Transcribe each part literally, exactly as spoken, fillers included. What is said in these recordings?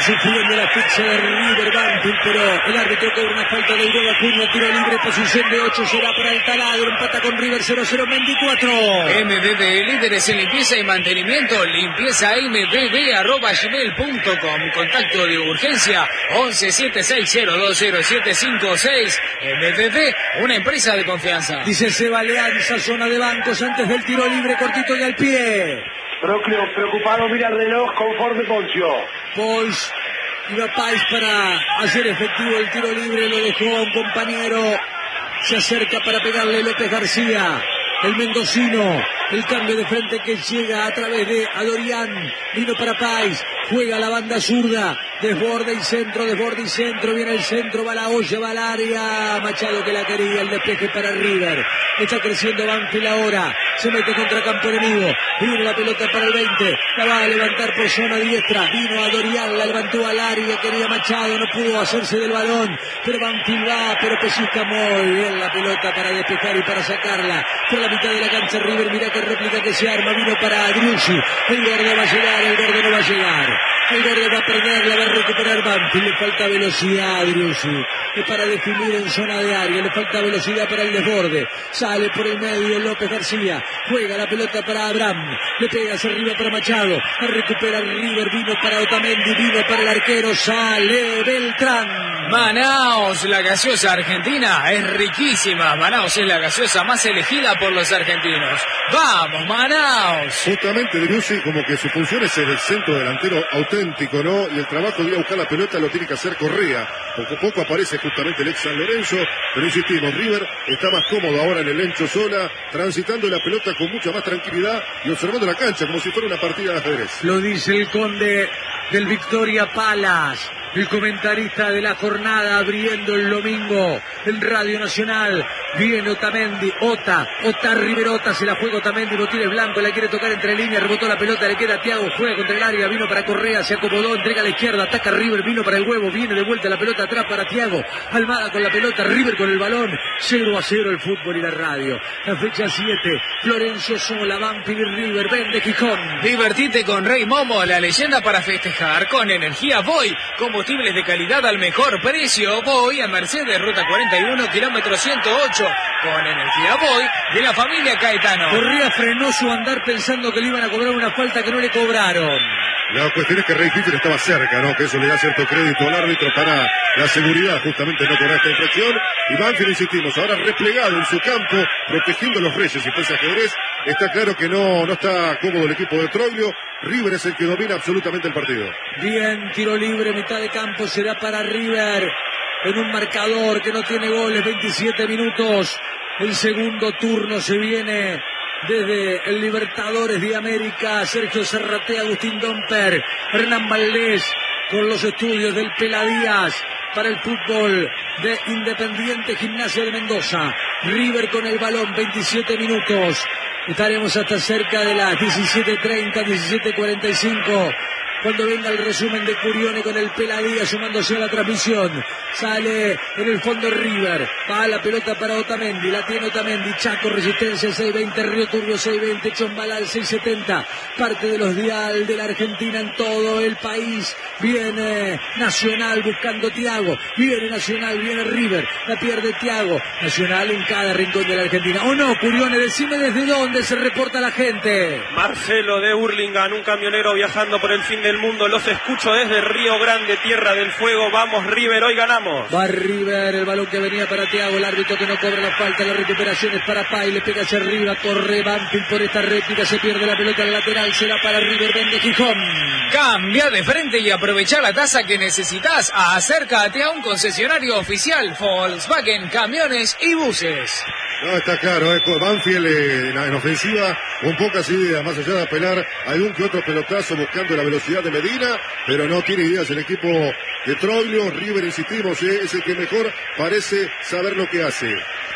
sufriendo la ficha de River Banfield, pero el árbitro cobra una falta de Iroga Acuña, tiro libre, posición de ocho, será para el taladro, empata con River cero cero veinticuatro. M B B, líderes en limpieza y mantenimiento, limpieza m b b arroba gmail punto com, contacto de urgencia once siete seis cero dos cero siete cinco seis. M B B, una empresa de confianza. Dice Seba Leanza, zona de bancos antes del tiro libre, cortito y al pie. Proclio, preocupado, mira el reloj conforme Poncio. Pols iba Pais para hacer efectivo el tiro libre, lo dejó a un compañero. Se acerca para pegarle López García, el mendocino. El cambio de frente que llega a través de Adorián. Vino para Pais, juega la banda zurda. Desborde y centro, desborde y centro. Viene el centro, va la olla, va al área. Machado que la quería, el despeje para River. Está creciendo Banfield ahora. Se mete contra campo enemigo. Viene la pelota para el veinte. La va a levantar por zona diestra. Vino a Dorian, la levantó al área. Quería Machado, no pudo hacerse del balón. Pero Banfield va, pero pellizca muy bien la pelota para despejar y para sacarla. Por la mitad de la cancha River, mira qué réplica que se arma. Vino para Driussi. El gordo va a llegar, el gordo no va a llegar. El gordo va a perderla, va a recuperar Banfield. Le falta velocidad a Driussi. Es para definir en zona de área. Le falta velocidad para el desborde. Sale por el medio López García. Juega la pelota para Abraham. Le pega hacia arriba para Machado. A recuperar River. Vino para Otamendi. Vino para el arquero. Sale Beltrán. Manaos, la gaseosa argentina es riquísima. Manaos es la gaseosa más elegida por los argentinos. ¡Vamos, Manaos! Justamente Driussi, como que su función es ser el centro delantero auténtico, ¿no? Y el trabajo de ir a buscar la pelota lo tiene que hacer Correa. Poco a poco aparece justamente el ex San Lorenzo, pero insistimos, River está más cómodo ahora en el Lencho Sola, transitando la pelota con mucha más tranquilidad y observando la cancha como si fuera una partida de ajedrez. Lo dice el conde del Victoria Palace, el comentarista de la jornada, abriendo el domingo en Radio Nacional. Viene Otamendi, Ota, Ota Riverota, se la juega Otamendi, Botines Blanco, la quiere tocar entre líneas, rebotó la pelota, le queda a Thiago, juega contra el área, vino para Correa, se acomodó, entrega a la izquierda, ataca River, vino para el huevo, viene de vuelta la pelota atrás para Thiago, Almada con la pelota, River con el balón, cero a cero el fútbol y la radio. La fecha siete, Florencio Sola, Banfield y River, vende Gijón. Divertite con Rey Momo, la leyenda para festejar, con energía Voy, combustibles de calidad al mejor precio. Voy a Mercedes, ruta cuarenta y uno, kilómetro ciento ocho, con energía Voy de la familia Caetano. Correa frenó su andar pensando que le iban a cobrar una falta que no le cobraron. La cuestión es que Rey Fischer estaba cerca, ¿no? Que eso le da cierto crédito al árbitro para la seguridad, justamente no cobrar esta infracción. Y Banfield, insistimos, ahora replegado en su campo, protegiendo a los Reyes y pese a ajedrez. Está claro que no, no está cómodo el equipo de Troglio. River es el que domina absolutamente el partido. Bien, tiro libre, mitad de campo, será para River. En un marcador que no tiene goles, veintisiete minutos. El segundo turno se viene desde el Libertadores de América. Sergio Serratea, Agustín Domper, Hernán Valdés con los estudios del Peladías para el fútbol de Independiente Gimnasia de Mendoza. River con el balón, veintisiete minutos. Estaremos hasta cerca de las diecisiete treinta, diecisiete cuarenta y cinco. Cuando venga el resumen de Curione con el Peladía sumándose a la transmisión. Sale en el fondo River. Va la pelota para Otamendi. La tiene Otamendi. Chaco, Resistencia seis veinte. Río Turbio seis veinte. Chombalal seis setenta. Parte de los dial de la Argentina en todo el país. Viene Nacional buscando Thiago. Viene Nacional, viene River. La pierde Thiago. Nacional en cada rincón de la Argentina. ¿O no, Curione? Decime desde dónde se reporta la gente. Marcelo de Hurlingham, un camionero viajando por el fin del mundo. Los escucho desde Río Grande, Tierra del Fuego. Vamos River, hoy ganamos. Va River, el balón que venía para Thiago, el árbitro que no cobra la falta, la recuperación es para Pay, le pega hacia arriba, corre Banfield por esta réplica, se pierde la pelota en el lateral, será para River, vende Gijón. Cambia de frente y aprovecha la tasa que necesitas. Acércate a un concesionario oficial Volkswagen Camiones y Buses. No, está claro, eh, Banfield eh, en, en ofensiva con pocas ideas, más allá de apelar a algún que otro pelotazo buscando la velocidad de Medina, pero no tiene ideas el equipo de Troglio. River, insistimos, eh, es el que mejor parece saber lo que hace.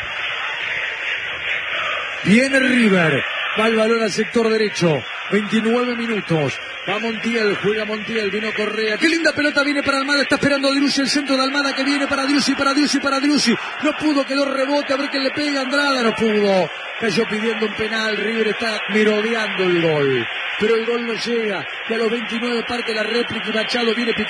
Viene River, va el balón al sector derecho, veintinueve minutos. Va Montiel, juega Montiel, vino Correa. ¡Qué linda pelota viene para Almada! Está esperando a Driussi, el centro de Almada que viene para Driussi, para Driussi, para Driussi. No pudo, quedó rebote, a ver quién le pega. Andrada no pudo. Cayó pidiendo un penal. River está merodeando el gol. Pero el gol no llega. Y a los veintinueve parte la réplica y Machado viene picando.